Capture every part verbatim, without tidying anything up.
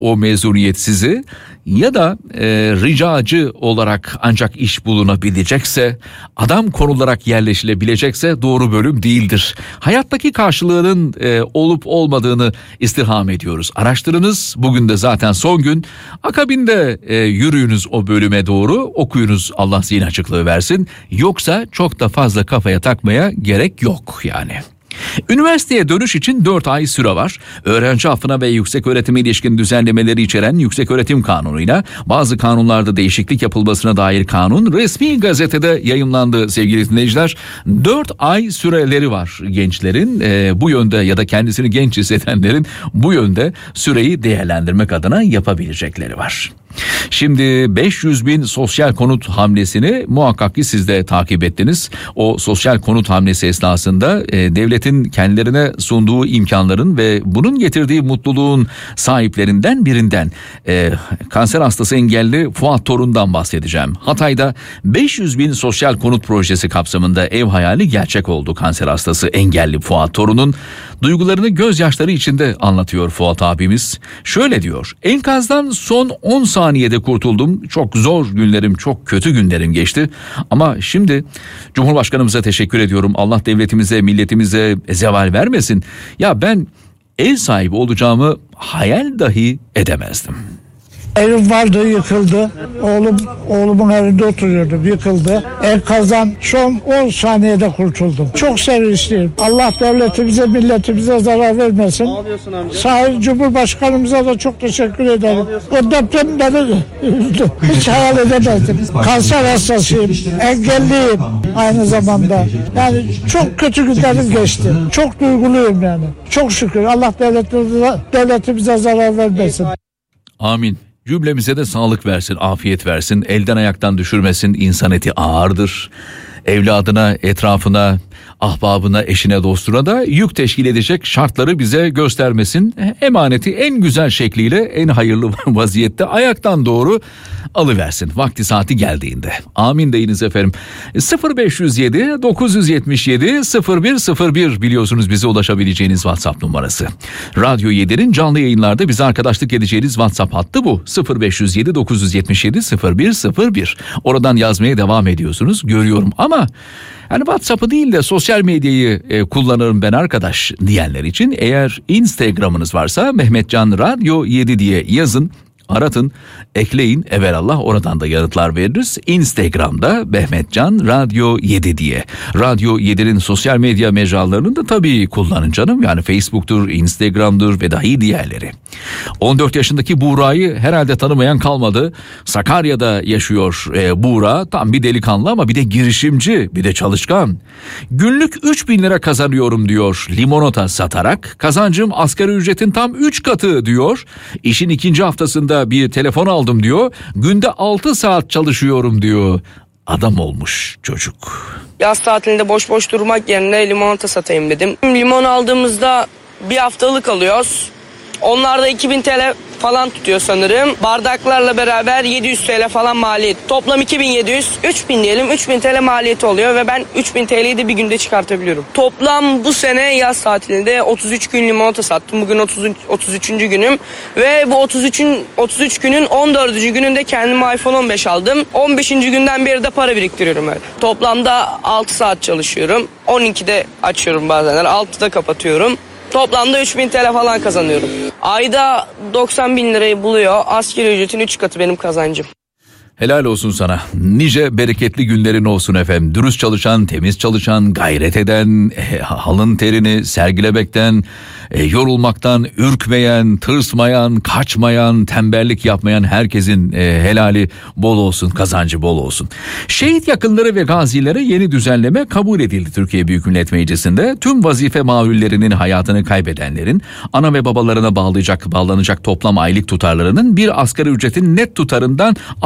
o mezuniyet sizi, ya da e, ricacı olarak ancak iş bulunabilecekse, adam konularak yerleşilebilecekse doğru bölüm değildir. Hayattaki karşılığının e, olup olmadığını istirham ediyoruz. Araştırınız, bugün de zaten son gün. Akabinde e, yürüyünüz o bölüme doğru, okuyunuz, Allah zihin açıklığı versin. Yoksa çok da fazla kafaya takmaya gerek yok yani. Üniversiteye dönüş için dört ay süre var. Öğrenci affına ve yüksek öğretime ilişkin düzenlemeleri içeren Yükseköğretim Kanunu'yla bazı kanunlarda değişiklik yapılmasına dair kanun resmi gazetede yayımlandı sevgili dinleyiciler. dört ay süreleri var gençlerin, e, bu yönde ya da kendisini genç hissedenlerin bu yönde süreyi değerlendirmek adına yapabilecekleri var. Şimdi beş yüz bin sosyal konut hamlesini muhakkak ki siz de takip ettiniz. O sosyal konut hamlesi esnasında e, devletin kendilerine sunduğu imkanların ve bunun getirdiği mutluluğun sahiplerinden birinden e, kanser hastası engelli Fuat Torun'dan bahsedeceğim. Hatay'da beş yüz bin sosyal konut projesi kapsamında ev hayali gerçek oldu. Kanser hastası engelli Fuat Torun'un duygularını gözyaşları içinde anlatıyor Fuat abimiz. Şöyle diyor: enkazdan son on saniyede kurtuldum. Çok zor günlerim, çok kötü günlerim geçti. Ama şimdi Cumhurbaşkanımıza teşekkür ediyorum. Allah devletimize, milletimize zeval vermesin. Ya ben ev sahibi olacağımı hayal dahi edemezdim. Evim vardı, yıkıldı. Oğlum oğlumun evinde oturuyordum, yıkıldı. Enkazdan son on saniyede kurtuldum. Çok sevinçliyim. Allah devletimize, milletimize zarar vermesin. Sayın Cumhurbaşkanımıza da çok teşekkür ederim. O deprem beni üzdü. Hiç hayal edemezdim. Kanser hastasıyım, engelliyim aynı zamanda. Yani çok kötü günlerim geçti. Çok duyguluyum yani. Çok şükür Allah devletimize, devletimize zarar vermesin. Amin. Cümlemize de sağlık versin, afiyet versin, elden ayaktan düşürmesin. İnsan eti ağırdır. Evladına, etrafına, ahbabına, eşine, dostuna da yük teşkil edecek şartları bize göstermesin. Emaneti en güzel şekliyle, en hayırlı vaziyette ayaktan doğru alıversin vakti saati geldiğinde. Amin deyiniz efendim. sıfır beş yüz yedi dokuz yüz yetmiş yedi sıfır bir sıfır bir biliyorsunuz bize ulaşabileceğiniz WhatsApp numarası. Radyo yedi'nin canlı yayınlarda bize arkadaşlık edeceğiniz WhatsApp hattı bu. sıfır beş yüz yedi dokuz yüz yetmiş yedi sıfır bir sıfır bir. Oradan yazmaya devam ediyorsunuz, görüyorum ama yani WhatsApp'ı değil de sosyal medyayı e, kullanırım ben arkadaş diyenler için eğer Instagram'ınız varsa Mehmetcan Radyo yedi diye yazın. Aratın, ekleyin, evelallah oradan da yanıtlar veririz. Instagram'da Mehmetcan Radyo yedi diye. Radyo yedi'nin sosyal medya mecralarını da tabii kullanın canım. Yani Facebook'tur, Instagram'dır ve dahi diğerleri. on dört yaşındaki Buğra'yı herhalde tanımayan kalmadı. Sakarya'da yaşıyor e, Buğra. Tam bir delikanlı ama bir de girişimci, bir de çalışkan. Günlük üç bin lira kazanıyorum diyor limonata satarak. Kazancım asgari ücretin tam üç katı diyor. İşin ikinci haftasında bir telefon aldım diyor. Günde altı saat çalışıyorum diyor. Adam olmuş çocuk. Yaz tatilinde boş boş durmak yerine limonata satayım dedim. Limon aldığımızda bir haftalık alıyoruz. Onlar da iki bin TL falan tutuyor sanırım. Bardaklarla beraber yedi yüz TL falan maliyet. Toplam iki bin yedi yüz, üç bin diyelim. üç bin TL maliyeti oluyor ve ben üç bin TL'yi de bir günde çıkartabiliyorum. Toplam bu sene yaz tatilinde otuz üç gün limonata sattım. Bugün otuz üçüncü günüm ve bu otuz üçün otuz üç günün on dördüncü gününde kendime iPhone on beş aldım. on beşinci günden beri de para biriktiriyorum öyle. Toplamda altı saat çalışıyorum. on ikide açıyorum bazenler, altıda kapatıyorum. Toplamda üç bin TL falan kazanıyorum. Ayda doksan bin lirayı buluyor. Asgari ücretin üç katı benim kazancım. Helal olsun sana. Nice bereketli günlerin olsun efendim. Dürüst çalışan, temiz çalışan, gayret eden, e, alın terini sergilemekten, e, yorulmaktan ürkmeyen, tırsmayan, kaçmayan, tembellik yapmayan herkesin e, helali bol olsun, kazancı bol olsun. Şehit yakınları ve gazilere yeni düzenleme kabul edildi Türkiye Büyük Millet Meclisi'nde. Tüm vazife mağlullerinin hayatını kaybedenlerin ana ve babalarına bağlayacak, bağlanacak toplam aylık tutarlarının bir asgari ücretin net tutarından az olamayacak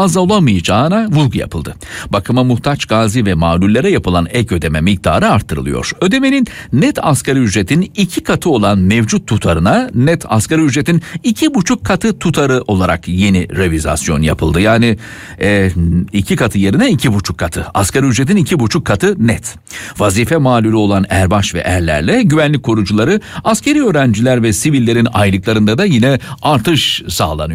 olamayacağına vurgu yapıldı. Bakıma muhtaç gazi ve mağlullere yapılan ek ödeme miktarı artırılıyor. Ödemenin net asgari ücretin iki katı olan mevcut tutarına net asgari ücretin iki buçuk katı tutarı olarak yeni revizasyon yapıldı. Yani e, iki katı yerine iki buçuk katı. Asgari ücretin iki buçuk katı net. Vazife malulü olan erbaş ve erlerle güvenlik korucuları, askeri öğrenciler ve sivillerin aylıklarında da yine artış sağlanıyor.